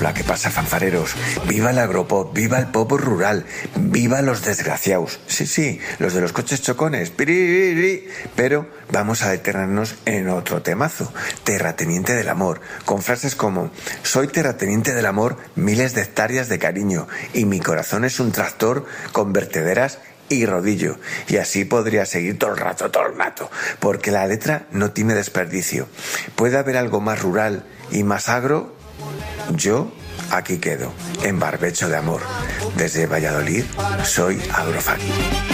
Hola, ¿qué pasa, fanfareros? ¡Viva el agropop! ¡Viva el pop rural! ¡Viva los desgraciados! Sí, los de los coches chocones. Pero vamos a detenernos en otro temazo. Terrateniente del amor. Con frases como: soy terrateniente del amor, miles de hectáreas de cariño, y mi corazón es un tractor con vertederas y rodillo. Y así podría seguir todo el rato, porque la letra no tiene desperdicio. ¿Puede haber algo más rural y más agro? Yo aquí quedo, en barbecho de amor. Desde Valladolid, soy Agrofan.